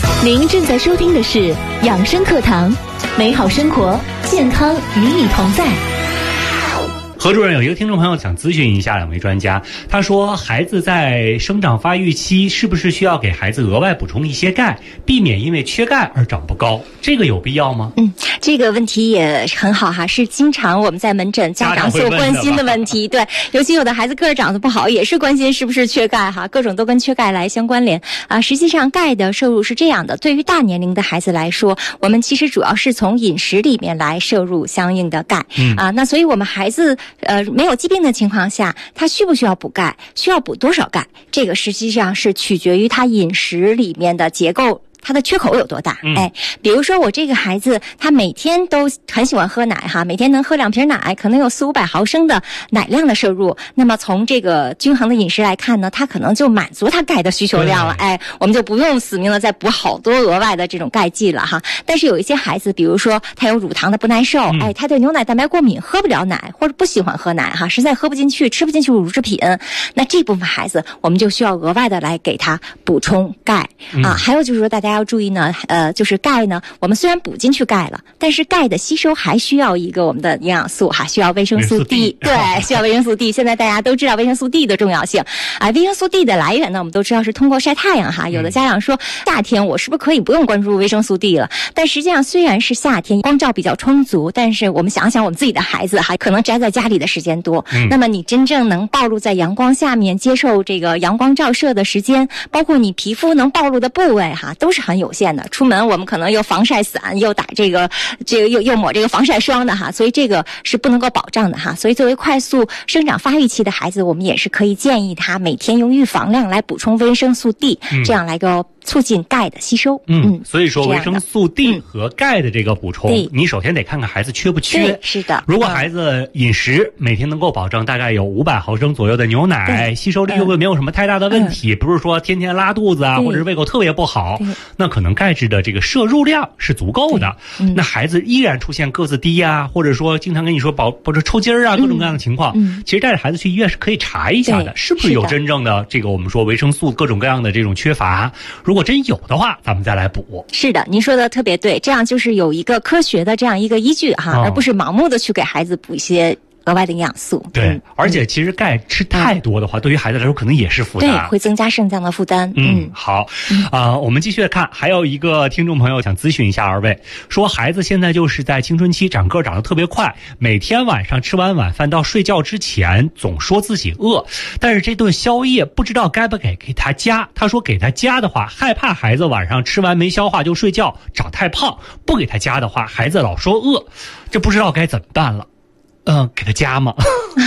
您正在收听的是养生课堂，美好生活，健康与你同在。 何主任，有一个听众朋友想咨询一下两位专家，他说孩子在生长发育期是不是需要给孩子额外补充一些钙，避免因为缺钙而长不高，这个有必要吗？ 这个问题也很好哈，是经常我们在门诊家长所关心的问题。对，尤其有的孩子个儿长得不好，也是关心是不是缺钙哈，各种都跟缺钙来相关联啊。实际上钙的摄入是这样的，对于大年龄的孩子来说，我们其实主要是从饮食里面来摄入相应的钙那所以我们孩子没有疾病的情况下，他需不需要补钙，需要补多少钙，这个实际上是取决于他饮食里面的结构，他的缺口有多大。比如说我这个孩子他每天都很喜欢喝奶哈，每天能喝2瓶奶，可能有400-500毫升的奶量的摄入，那么从这个均衡的饮食来看呢，他可能就满足他钙的需求量了。我们就不用死命的再补好多额外的这种钙剂了哈。但是有一些孩子，比如说他有乳糖的不耐受，他对牛奶蛋白过敏，喝不了奶或者不喜欢喝奶哈，实在喝不进去，吃不进去乳制品，那这部分孩子我们就需要额外的来给他补充钙还有就是说大家要注意呢，就是钙呢，我们虽然补进去钙了，但是钙的吸收还需要一个我们的营养素哈，需要维生素 D。对，需要维生素 D。现在大家都知道维生素 D 的重要性维生素 D 的来源呢，我们都知道是通过晒太阳哈。有的家长说夏天我是不是可以不用关注维生素 D 了？但实际上虽然是夏天光照比较充足，但是我们想想我们自己的孩子哈，可能宅在家里的时间多，那么你真正能暴露在阳光下面接受这个阳光照射的时间，包括你皮肤能暴露的部位哈，都是很有限的。出门我们可能又防晒伞，又打这个又抹这个防晒霜的哈，所以这个是不能够保障的哈。所以作为快速生长发育期的孩子，我们也是可以建议他每天用预防量来补充维生素 D，这样来个促进钙的吸收。 所以说维生素 D 和钙的这个补充，你首先得看看孩子缺不缺。 是的。 如果孩子饮食每天能够保证大概有500毫升左右的牛奶，吸收率又没有什么太大的问题，不是说天天拉肚子啊，或者是胃口特别不好，那可能钙质的这个摄入量是足够的。那孩子依然出现个子低啊，或者说经常跟你说保持抽筋啊，各种各样的情况，其实带着孩子去医院是可以查一下的，是不是有真正的这个我们说维生素各种各样的这种缺乏。如果真有的话，咱们再来补。 是的，您说的特别对，这样就是有一个科学的这样一个依据哈，而不是盲目的去给孩子补一些额外的营养素。 对，而且其实钙吃太多的话，对于孩子来说可能也是负担， 对，会增加肾脏的负担。 好我们继续看，还有一个听众朋友想咨询一下二位，说孩子现在就是在青春期，长个长得特别快，每天晚上吃完晚饭到睡觉之前总说自己饿，但是这顿宵夜不知道该不给他加。他说给他加的话，害怕孩子晚上吃完没消化就睡觉长太胖，不给他加的话孩子老说饿，这不知道该怎么办了。给他加吗？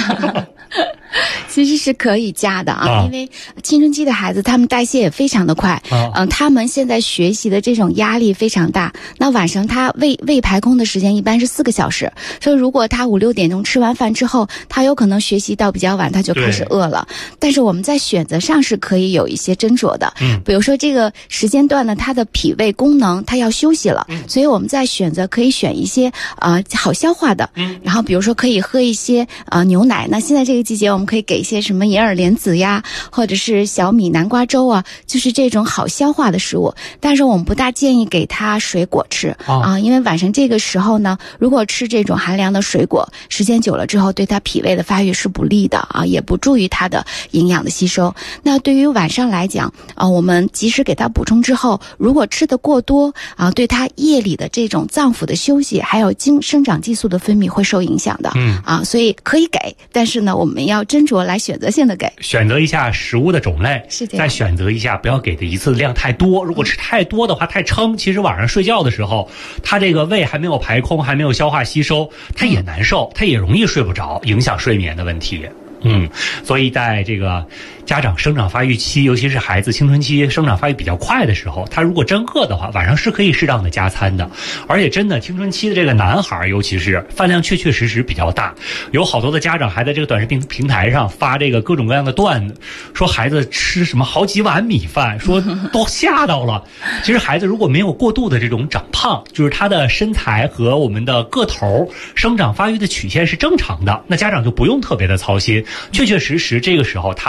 其实是可以加的因为青春期的孩子他们代谢也非常的快他们现在学习的这种压力非常大，那晚上他胃排空的时间一般是4个小时，所以如果他5-6点钟吃完饭之后，他有可能学习到比较晚，他就开始饿了。但是我们在选择上是可以有一些斟酌的，比如说这个时间段呢，他的脾胃功能他要休息了，所以我们在选择可以选一些好消化的，然后比如说可以喝一些牛奶，那现在这个季节我们可以给一些什么银耳莲子呀，或者是小米南瓜粥啊，就是这种好消化的食物。但是我们不大建议给他水果吃因为晚上这个时候呢，如果吃这种寒凉的水果，时间久了之后对他脾胃的发育是不利的也不助于他的营养的吸收。那对于晚上来讲我们及时给他补充之后，如果吃得过多对他夜里的这种脏腑的休息还有生长激素的分泌会受影响的所以可以给，但是呢我们要斟酌来选择性的给， 选择一下食物的种类， 是这样， 再选择一下不要给的一次量太多。如果吃太多的话太撑，其实晚上睡觉的时候他这个胃还没有排空，还没有消化吸收，他也难受，他也容易睡不着，影响睡眠的问题。所以在这个家长生长发育期，尤其是孩子青春期生长发育比较快的时候，他如果真饿的话，晚上是可以适当的加餐的。而且真的青春期的这个男孩，尤其是饭量确实比较大，有好多的家长还在这个短视频平台上发这个各种各样的段子，说孩子吃什么好几碗米饭，说都吓到了。其实孩子如果没有过度的这种长胖，就是他的身材和我们的个头生长发育的曲线是正常的，那家长就不用特别的操心。确实这个时候他的消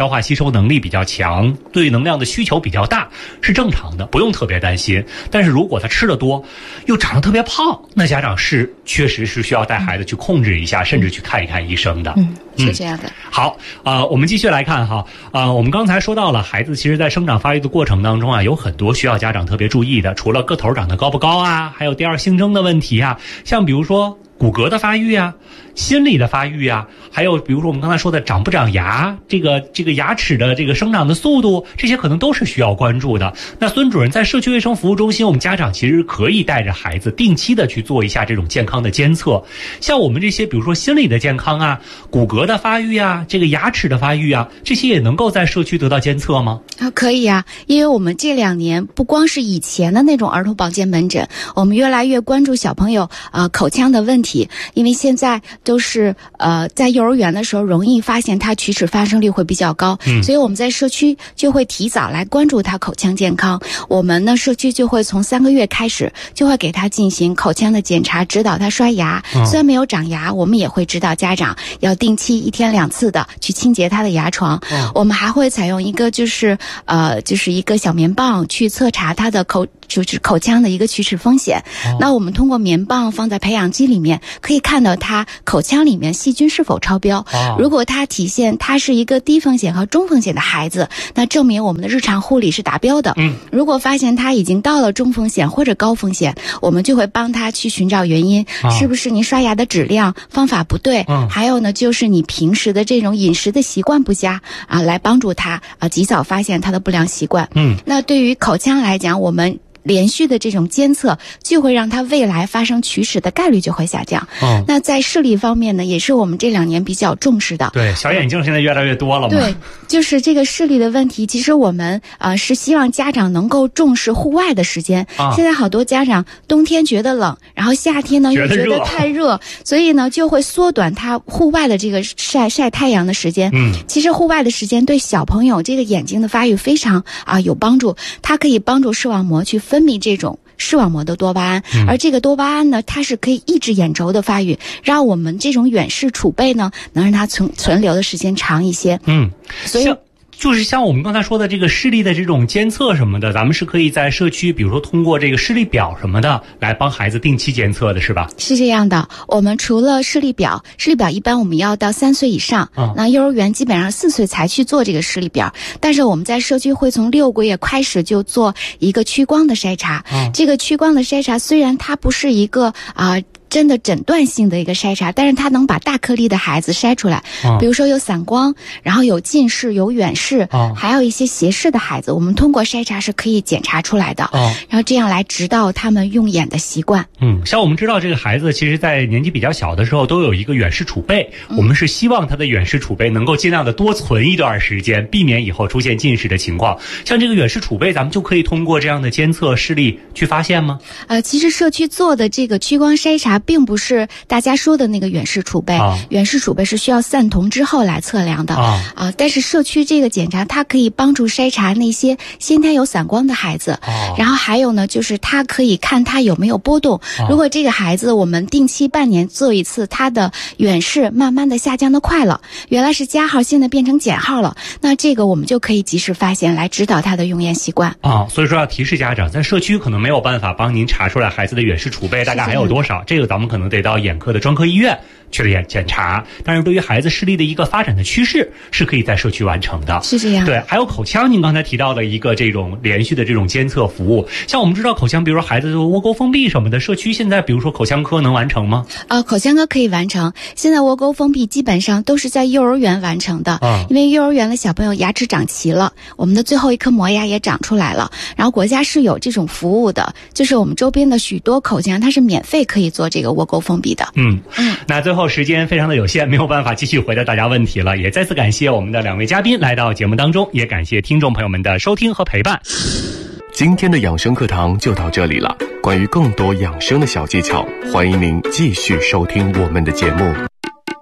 消化吸收能力比较强，对能量的需求比较大，是正常的，不用特别担心。但是如果他吃得多，又长得特别胖，那家长确实是需要带孩子去控制一下，甚至去看一看医生的。 是这样的。 好，我们继续来看哈，我们刚才说到了，孩子其实在生长发育的过程当中啊，有很多需要家长特别注意的，除了个头长得高不高啊，还有第二性征的问题啊，像比如说骨骼的发育啊，心理的发育啊，还有比如说我们刚才说的长不长牙，这个牙齿的这个生长的速度，这些可能都是需要关注的。那孙主任在社区卫生服务中心，我们家长其实可以带着孩子定期的去做一下这种健康的监测，像我们这些比如说心理的健康啊，骨骼的发育啊，这个牙齿的发育啊，这些也能够在社区得到监测吗？ 可以啊，因为我们这2年不光是以前的那种儿童保健门诊，我们越来越关注小朋友口腔的问题，因为现在都是在幼儿园的时候容易发现他龋齿发生率会比较高，所以我们在社区就会提早来关注他口腔健康。我们呢社区就会从3个月开始就会给他进行口腔的检查，指导他刷牙。虽然没有长牙，我们也会指导家长要定期1天2次的去清洁他的牙床。我们还会采用一个就是一个小棉棒去测查他的口腔的一个龋齿风险。那我们通过棉棒放在培养基里面，可以看到他口腔里面细菌是否超标。如果他体现他是一个低风险和中风险的孩子，那证明我们的日常护理是达标的。如果发现他已经到了中风险或者高风险，我们就会帮他去寻找原因，是不是你刷牙的质量方法不对，还有呢就是你平时的这种饮食的习惯不佳来帮助他及早发现他的不良习惯。那对于口腔来讲，我们连续的这种监测就会让他未来发生龋齿的概率就会下降。那在视力方面呢，也是我们这2年比较重视的。 对，小眼镜现在越来越多了嘛。 对，就是这个视力的问题，其实我们是希望家长能够重视户外的时间。现在好多家长冬天觉得冷，然后夏天呢又觉得太热，所以呢就会缩短他户外的这个晒太阳的时间。其实户外的时间对小朋友这个眼睛的发育非常有帮助，它可以帮助视网膜去分泌这种视网膜的多巴胺，而这个多巴胺呢，它是可以抑制眼轴的发育，让我们这种远视储备呢，能让它存留的时间长一些。所以就是像我们刚才说的这个视力的这种监测什么的，咱们是可以在社区，比如说通过这个视力表什么的来帮孩子定期监测的，是吧？是这样的，我们除了视力表一般我们要到3岁以上，那幼儿园基本上4岁才去做这个视力表，但是我们在社区会从6个月开始就做一个屈光的筛查。这个屈光的筛查虽然它不是一个真的诊断性的一个筛查，但是它能把大颗粒的孩子筛出来，比如说有散光，然后有近视，有远视，还有一些斜视的孩子，我们通过筛查是可以检查出来的，然后这样来指导他们用眼的习惯。 像我们知道这个孩子其实在年纪比较小的时候都有一个远视储备，我们是希望他的远视储备能够尽量的多存一段时间，避免以后出现近视的情况。像这个远视储备咱们就可以通过这样的监测视力去发现吗？ 其实社区做的这个屈光筛查并不是大家说的那个远视储备，远视储备是需要散瞳之后来测量的但是社区这个检查它可以帮助筛查那些先天有散光的孩子，然后还有呢就是它可以看他有没有波动。如果这个孩子我们定期半年做一次，他的远视慢慢的下降的快了，原来是加号现在变成减号了，那这个我们就可以及时发现，来指导他的用眼习惯所以说要提示家长，在社区可能没有办法帮您查出来孩子的远视储备大概还有多少，这个咱们可能得到眼科的专科医院去检查，但是对于孩子视力的一个发展的趋势是可以在社区完成的。 是这样。 对，还有口腔，您刚才提到的一个这种连续的这种监测服务，像我们知道口腔，比如说孩子的窝沟封闭什么的，社区现在比如说口腔科能完成吗？ 口腔科可以完成，现在窝沟封闭基本上都是在幼儿园完成的，因为幼儿园的小朋友牙齿长齐了，我们的最后一颗磨牙也长出来了，然后国家是有这种服务的，就是我们周边的许多口腔它是免费可以做这个窝沟封闭的。 那最后时间非常的有限，没有办法继续回答大家问题了，也再次感谢我们的2位嘉宾来到节目当中，也感谢听众朋友们的收听和陪伴。 今天的养生课堂就到这里了，关于更多养生的小技巧，欢迎您继续收听我们的节目。